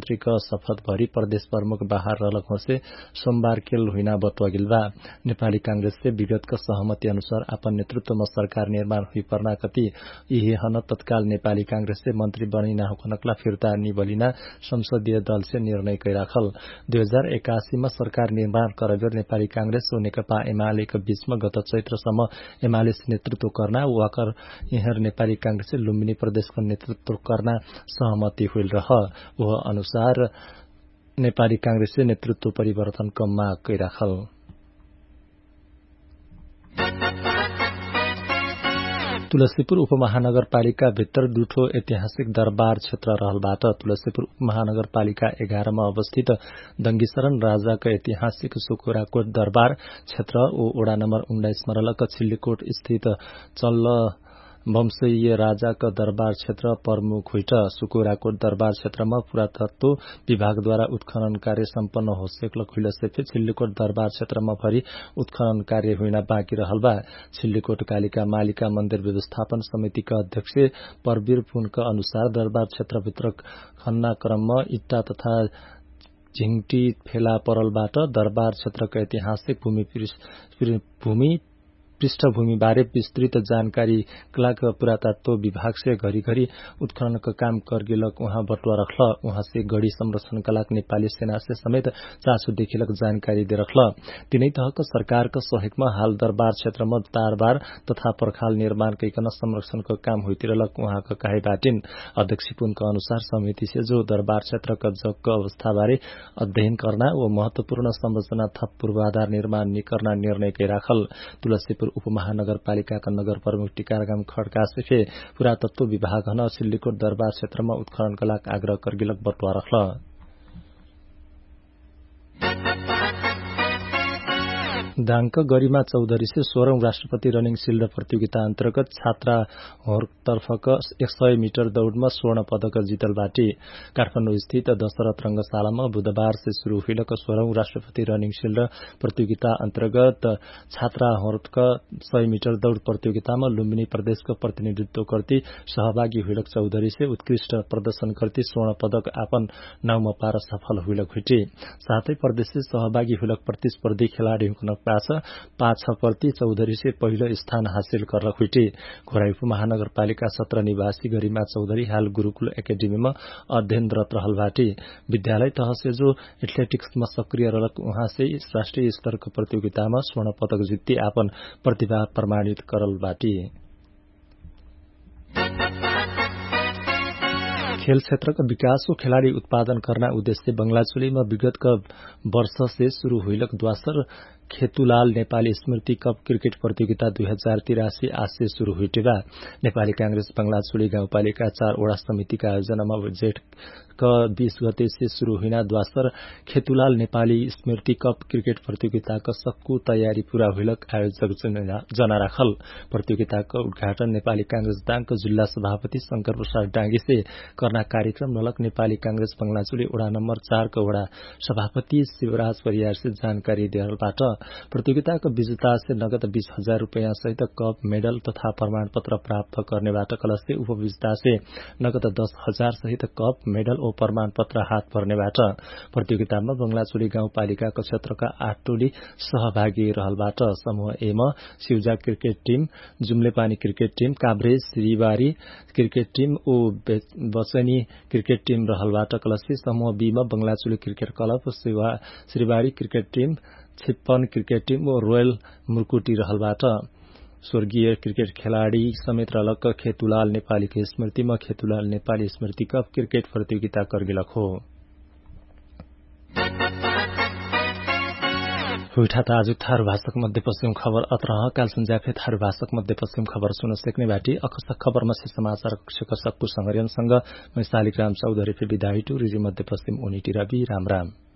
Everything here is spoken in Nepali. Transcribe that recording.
मंत्रीक शपथ भरी प्रदेश प्रमुख बाहर रहलक होसे सोमबार केल हुइना बतुआगिलबा। नेपाली कांग्रेस से विगतका सहमति अनुसार अपन नेतृत्वमा सरकार निर्माण हुई पर्ना कति यही हन तत्काल नेपाली कांग्रेस से मंत्री बनिना हुकनकला फिर्ता निबलिना संसदीय दल से निर्णय कैराखल। 2081 में सरकार निर्माण करबेर नेपाली कांग्रेस और नेकपा एमाले के बीचमा गत चैत्रसम्म एमाले से नेतृत्व करना वाकर यहर नेपाली कांग्रेस से लुम्बिनी प्रदेश का नेतृत्व करना सहमति हुई रह। वह अनुसार नेपाली कांग्रेस से नेतृत्व परिवर्तन का माग कैराखल। तुलसीपुर उपमहानगरपालिका भित्र दुठो ऐतिहासिक दरबार क्षेत्र रहलबाट तुलसीपुर उपमहानगरपालिका 11 में अवस्थित दंगीशरण राजाका ऐतिहासिक सुकुराकोट दरबार क्षेत्र ओ वडा नम्बर 19 में रहलक छिल्लीकोट स्थित चल्ल वंशीय राजाका दरबार क्षेत्र प्रमुख हुइट सुकुराकोट दरबार क्षेत्रमा पुरातत्व विभागद्वारा उत्खनन कार्य सम्पन्न हो सकेको खुलसेफे छिल्लीकोट दरबार क्षेत्रमा भरि उत्खनन कार्य हुन बाँकी रहलबा। छिल्लीकोट कालिका मालिका मन्दिर व्यवस्थापन समितिका अध्यक्ष परवीर पुनका अनुसार दरबार क्षेत्रभित्र खन्ना क्रममा इट्टा तथा झिंगटी फेला परलबाट दरबार क्षेत्रका ऐतिहासिक भूमि पृष्ठभूमि बारे विस्तृत जानकारी क्लाक पुरातत्व विभाग से घड़ी उत्खनन का काम करगिलक वहाँ बटुआ रखल। वहाँ से गढ़ी संरक्षण कलाक नेपाली सेना से समेत चासो देखिलक जानकारी दे रखल। तीनै तहक सरकार का सहयोग में हाल दरबार क्षेत्र में तारबार तथा पर्खाल निर्माण कैकन संरक्षण का काम होइतिरलक वहाँ का कहे बाटिन। अध्यक्ष पुन का अनुसार समिति से जो दरबार क्षेत्र का जग का अवस्था बारे अध्ययन करना व महत्वपूर्ण संरचना थप पूर्वाधार निर्माण करना निर्णय के राखल। तुलसीपुर उपमहानगरपालिका का नगर प्रमुख टीकाराम खड्का से पुरातत्व विभाग हन छिल्लीकोट दरबार क्षेत्र में उत्खनन कलाक आग्रह करगिलक बटुआ रखल। दाङका गरिमा चौधरी से 16औं राष्ट्रपति रनिङ शिल्ड प्रतियोगिता अन्तर्गत छात्राहरूतर्फका 100 मिटर दौड़मा स्वर्ण पदक जीतल बाटी काठमाडौँ स्थित दशरथ रंगशालामा बुधबार से शुरू हुइलक 16औं राष्ट्रपति रनिङ शिल्ड प्रतियोगिता अन्तर्गत छात्राहरूका 100 मिटर दौड़ प्रतियोगितामा लुम्बिनी प्रदेशको प्रतिनिधित्व गर्दै सहभागी हुइलक चौधरी से उत्कृष्ट प्रदर्शन गर्दै स्वर्ण पदक आपन नाउँमा पार सफल हुइलक हुइटे। साथै प्रदेश से सहभागी हुइलक प्रतिस्पर्धी खेलाड़ी पाँच प्रति चौधरी से पहिलो स्थान हासिल कर हुइटे। घोराइपुर महानगरपालिका 17 निवासी गरिमा चौधरी हाल गुरूकुल एकेडेमी में अध्ययनरत रहलबाटी विद्यालय तह से जो एथलेटिक्स में सक्रिय रहलक वहाँ से राष्ट्रीय स्तर को प्रतियोगिता में स्वर्ण पदक जीतती आपन प्रतिभा प्रमाणित करल बाटी। खेल क्षेत्र का विकास को खिलाड़ी उत्पादन करना उद्देश्य बंगलाचुली में विगत का वर्ष से शुरू हुइलक द्वासर खेतुलाल नेपाली स्मृति कप क्रिकेट प्रतियोगिता 2083 आज से शुरू हुइटेबा। नेपाली कांग्रेस बंगलाचुली गाउँपालिका 4 वडा समिति का आयोजना में जेठ का 20 गते से शुरू हुइना द्वासर खेतुलाल नेपाली स्मृति कप क्रिकेट प्रतियोगिता का सक्कु तयारी पूरा हुइलक आयोजक जना राखल। प्रतियोगिता का उद्घाटन नेपाली कांग्रेस दाङ जिल्ला सभापति शंकर प्रसाद डांगी से करना कार्यक्रम नलक नेपाली कांग्रेस बंगलाचुली वडा नम्बर 4 का वडा सभापति शिवराज परियार से जानकारी दिएबाट प्रतियोगिता का विजेता से नगद 20,000 रूपैयाँ सहित कप मेडल तथा प्रमाण पत्र प्राप्त करनेबाट कलशे उपविजेता से नगद 10,000 सहित कप मेडल और प्रमाण पत्र हाथ पर्नेबाट प्रतियोगिता में बंगलाचुली गाउँपालिका क्षेत्र का 8 टोली सहभागी रहलबाट समूह ए में सिउजा cricket team, जुम्लेपानी cricket team, Kavre श्रीबारी cricket team और बचनी क्रिकेट टीम रहलबाट कलशे समूह बी में बंगलाचुली cricket club, श्रीबारी cricket team, छिप्पन cricket team और रोयल मुर्कुटी रहलबाट स्वर्गीय क्रिकेट खिलाड़ी समेत रहलक खेतुलाल नेपाली की स्मृति में खेतुलाल नेपाली स्मृति कप क्रिकेट प्रतियोगिता करगिलक हो। हुइठा आज थारू भाषक मध्यपश्चिम खबर अत्रह काल संजाफे थारू भाषक मध्यपश्चिम खबर सुन सक्ने बाटी अकस्क खबर में समाचार कक्षक सक्कु संगरियनसँग मैं शालिग्राम चौधरी विदा हुइटु रिजी मध्यपश्चिम उनिटी रवि राम।